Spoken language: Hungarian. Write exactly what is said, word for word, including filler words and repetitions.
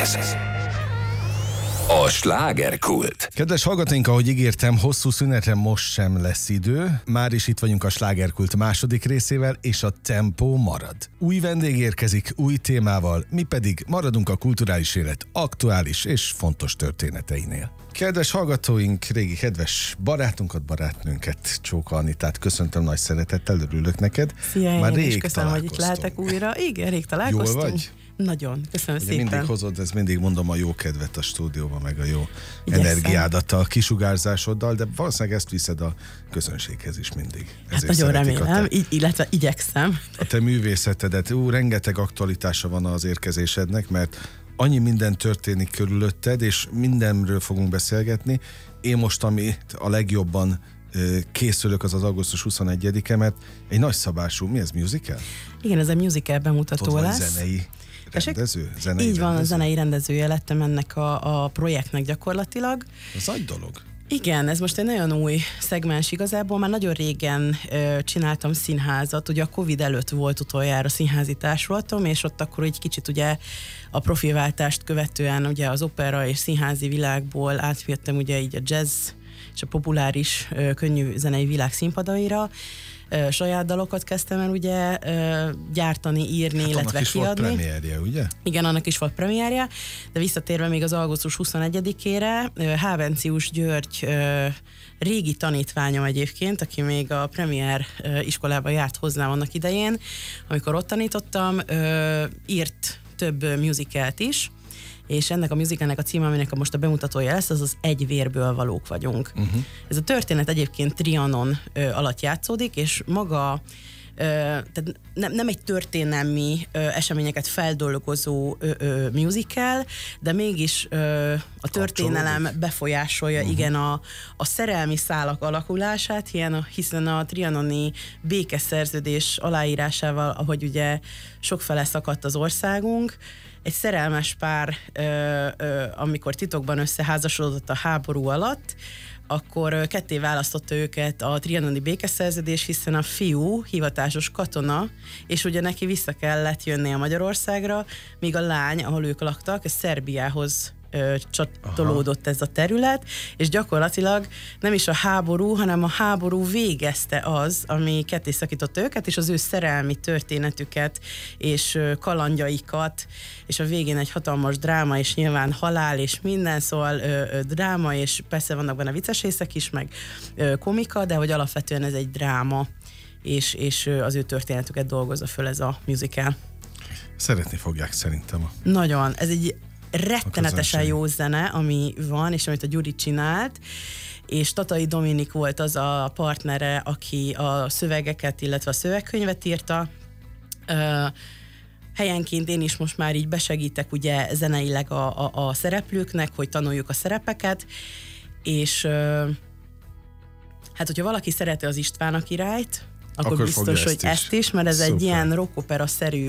Ez a slágerkult. Kedves hallgatóink, ahogy ígértem, hosszú szünetre most sem lesz idő. Már is itt vagyunk a slágerkult második részével, és a tempó marad. Új vendég érkezik, új témával, mi pedig maradunk a kulturális élet aktuális és fontos történeteinél. Kedves hallgatóink, régi kedves barátunkat, barátnőnket, Csóka Anitát köszöntöm nagy szeretettel, örülök neked. Szia, Már én rég is köszönöm, hogy itt lehetek újra. Igen, rég találkoztunk. Jól vagy? Nagyon, köszönöm Ugye szépen. mindig hozod, ez mindig mondom, a jó kedvet a stúdióban, meg a jó Igyekszem. energiádat a kisugárzásoddal, de valószínűleg ezt viszed a közönséghez is mindig. Hát nagyon remélem, te, így, illetve igyekszem. a te művészetedet. Ú, rengeteg aktualitása van az érkezésednek, mert annyi minden történik körülötted, és mindenről fogunk beszélgetni. Én most, ami a legjobban készülök, az az augusztus huszonegyedike, mert egy nagyszabású, mi ez, musical? Igen, ez egy musical bemutató Tudod, lesz. zenei rendező? Zenei Így van, rendező? a zenei rendezője lettem ennek a, a projektnek gyakorlatilag. Ez nagy dolog. Igen, ez most egy nagyon új szegmens igazából. Már nagyon régen ö, csináltam színházat, ugye a Covid előtt volt utoljára színházi társulatom, és ott akkor egy kicsit ugye a profilváltást követően ugye az opera és színházi világból átjöttem ugye így a jazz és a populáris ö, könnyű zenei világ színpadaira. Ö, saját dalokat kezdtem el ugye ö, gyártani, írni, Hát illetve annak is kiadni. volt premierje, ugye? Igen, annak is volt premierje, de visszatérve még az augusztus huszonegyedikére, Hávencius György régi tanítványom egyébként, aki még a premier iskolába járt hozzám annak idején, amikor ott tanítottam, írt több musicalt is, és ennek a musicalnek a címe, aminek most a bemutatója lesz, az az Egy vérből valók vagyunk. Uh-huh. Ez a történet egyébként Trianon ö, alatt játszódik, és maga ö, tehát ne, nem egy történelmi ö, eseményeket feldolgozó ö, ö, musical, de mégis ö, a történelem Kapcsolódik. befolyásolja uh-huh. igen a, a szerelmi szálak alakulását, ilyen, hiszen a trianoni békeszerződés aláírásával, ahogy ugye sokfele szakadt az országunk, egy szerelmes pár, ö, ö, amikor titokban összeházasodott a háború alatt, akkor ö, ketté választotta őket a trianoni békeszerződés, hiszen a fiú hivatásos katona, és ugye neki vissza kellett jönnie Magyarországra, míg a lány, ahol ők laktak, Szerbiához ö, csatolódott ez a terület, és gyakorlatilag nem is a háború, hanem a háború végezte az, ami ketté szakította őket, és az ő szerelmi történetüket, és ö, kalandjaikat, és a végén egy hatalmas dráma, és nyilván halál, és minden, szóval ö, ö, dráma, és persze vannak benne vicces részek is, meg ö, komika, de hogy alapvetően ez egy dráma, és, és ö, az ő történetüket dolgozza föl ez a musical. Szeretni fogják szerintem. Nagyon, ez egy rettenetesen közönség. jó zene, ami van, és amit a Gyuri csinált, és Tatai Dominik volt az a partnere, aki a szövegeket, illetve a szövegkönyvet írta. Uh, helyenként én is most már így besegítek ugye zeneileg a, a, a szereplőknek, hogy tanuljuk a szerepeket, és uh, hát hogyha valaki szereti az István a királyt, akkor, Akkor biztos, fogja hogy ezt is. ezt is, mert ez Szuper. egy ilyen rockopera-szerű